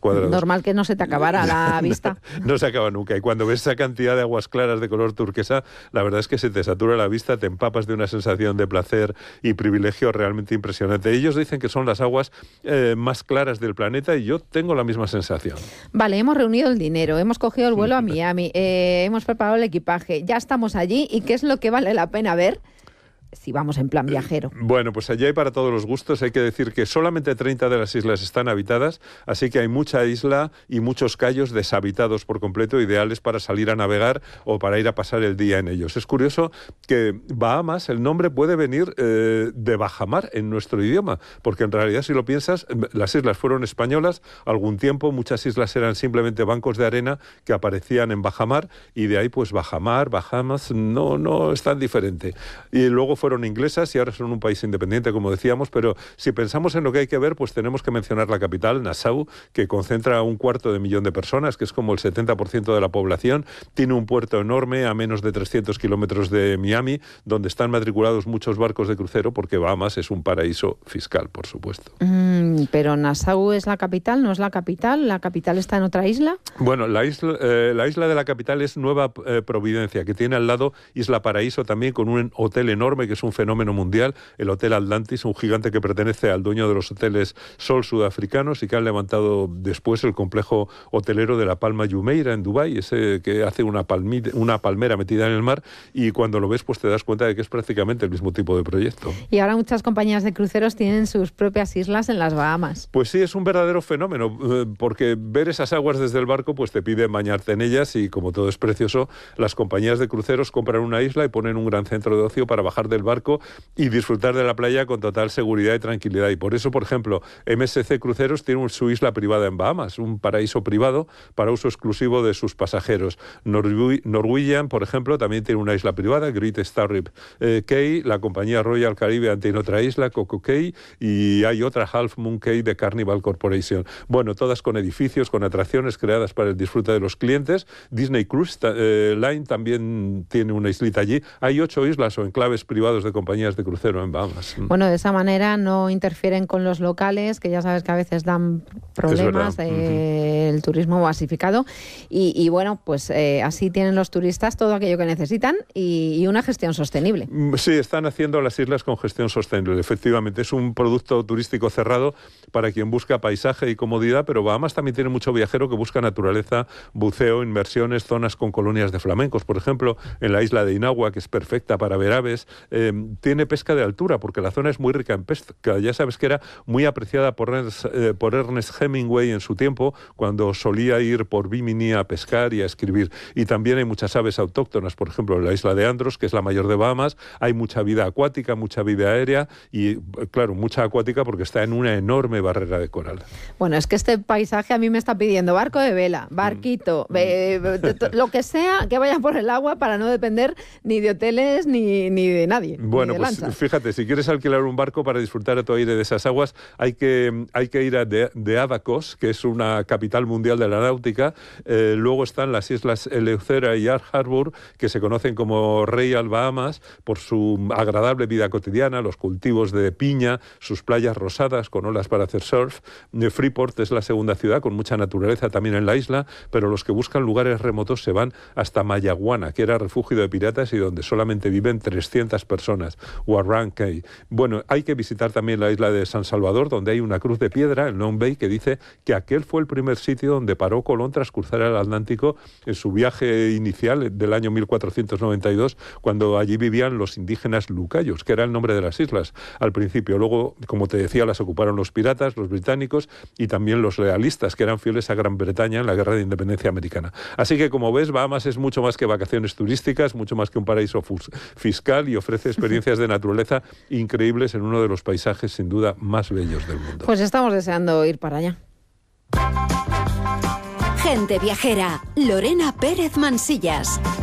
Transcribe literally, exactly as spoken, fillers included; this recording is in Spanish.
cuadrados. Normal que no se te acabara la vista. No, no se acaba nunca. Y cuando ves esa cantidad de aguas claras de color turquesa, la verdad es que se te satura la vista, te empapas de una sensación de placer y privilegio realmente impresionante. Ellos dicen que son las aguas eh, más claras del planeta y yo tengo la misma sensación. Vale, hemos reunido el dinero, hemos cogido el vuelo a Miami, eh, hemos preparado el equipaje, ya estamos allí. ¿Y qué es lo que vale la pena ver si vamos en plan viajero? Bueno, pues allí hay para todos los gustos. Hay que decir que solamente treinta de las islas están habitadas, así que hay mucha isla y muchos cayos deshabitados por completo, ideales para salir a navegar o para ir a pasar el día en ellos. Es curioso que Bahamas, el nombre puede venir eh, de bajamar en nuestro idioma, porque en realidad, si lo piensas, las islas fueron españolas algún tiempo, muchas islas eran simplemente bancos de arena que aparecían en bajamar, y de ahí pues bajamar, Bahamas, no, no es tan diferente. Y luego fueron inglesas y ahora son un país independiente, como decíamos, pero si pensamos en lo que hay que ver, pues tenemos que mencionar la capital, Nassau, que concentra un cuarto de millón de personas, que es como el setenta por ciento de la población. Tiene un puerto enorme a menos de trescientos kilómetros de Miami, donde están matriculados muchos barcos de crucero, porque Bahamas es un paraíso fiscal, por supuesto. Mm, pero Nassau es la capital, ¿no es la capital? ¿La capital está en otra isla? Bueno, la isla, eh, la isla de la capital es Nueva eh, Providencia, que tiene al lado Isla Paraíso también, con un hotel enorme que es un fenómeno mundial, el Hotel Atlantis, un gigante que pertenece al dueño de los hoteles Sol sudafricanos y que han levantado después el complejo hotelero de la Palma Jumeirah en Dubái, ese que hace una, palmi- una palmera metida en el mar, y cuando lo ves pues te das cuenta de que es prácticamente el mismo tipo de proyecto. Y ahora muchas compañías de cruceros tienen sus propias islas en las Bahamas. Pues sí, es un verdadero fenómeno, eh, porque ver esas aguas desde el barco pues te pide bañarte en ellas, y como todo es precioso, las compañías de cruceros compran una isla y ponen un gran centro de ocio para bajar del barco y disfrutar de la playa con total seguridad y tranquilidad. Y por eso, por ejemplo, M S C Cruceros tiene su isla privada en Bahamas, un paraíso privado para uso exclusivo de sus pasajeros. Norwe- Norwegian, por ejemplo, también tiene una isla privada, Great Stirrup eh, Cay. La compañía Royal Caribbean tiene otra isla, Coco Cay, y hay otra, Half Moon Cay, de Carnival Corporation. Bueno, todas con edificios, con atracciones creadas para el disfrute de los clientes. Disney Cruise eh, Line también tiene una islita allí. Hay ocho islas o enclaves privados de compañías de crucero en Bahamas. Bueno, de esa manera no interfieren con los locales, que ya sabes que a veces dan problemas, eh, uh-huh. el turismo masificado, y, y bueno, pues eh, así tienen los turistas todo aquello que necesitan y, y una gestión sostenible. Sí, están haciendo las islas con gestión sostenible, efectivamente. Es un producto turístico cerrado para quien busca paisaje y comodidad, pero Bahamas también tiene mucho viajero que busca naturaleza, buceo, inmersiones, zonas con colonias de flamencos, por ejemplo, en la isla de Inagua, que es perfecta para ver aves. Eh, tiene pesca de altura, porque la zona es muy rica en pesca. Ya sabes que era muy apreciada por Ernest, eh, por Ernest Hemingway en su tiempo, cuando solía ir por Bimini a pescar y a escribir. Y también hay muchas aves autóctonas, por ejemplo, en la isla de Andros, que es la mayor de Bahamas, hay mucha vida acuática, mucha vida aérea y, claro, mucha acuática porque está en una enorme barrera de coral. Bueno, es que este paisaje a mí me está pidiendo barco de vela, barquito, mm. eh, lo que sea que vaya por el agua para no depender ni de hoteles ni, ni de nadie. Bueno, de pues lanchas. Fíjate, si quieres alquilar un barco para disfrutar a tu aire de esas aguas, hay que, hay que ir a de, de Abacos, que es una capital mundial de la náutica. Eh, luego están las islas Eleuthera y Yard Harbour, que se conocen como Royal Bahamas por su agradable vida cotidiana, los cultivos de piña, sus playas rosadas con olas para hacer surf. Freeport es la segunda ciudad con mucha naturaleza también en la isla, pero los que buscan lugares remotos se van hasta Mayaguana, que era refugio de piratas y donde solamente viven trescientas personas. Warren Cay. Bueno, hay que visitar también la isla de San Salvador, donde hay una cruz de piedra en Long Bay que dice que aquel fue el primer sitio donde paró Colón tras cruzar el Atlántico en su viaje inicial del año mil cuatrocientos noventa y dos, cuando allí vivían los indígenas lucayos, que era el nombre de las islas al principio. Luego, como te decía, las ocuparon los piratas, los británicos y también los lealistas, que eran fieles a Gran Bretaña en la Guerra de Independencia Americana. Así que, como ves, Bahamas es mucho más que vacaciones turísticas, mucho más que un paraíso fiscal, y ofrece experiencias de naturaleza increíbles en uno de los paisajes sin duda más bellos del mundo. Pues estamos deseando ir para allá. Gente viajera, Lorena Pérez Mansillas.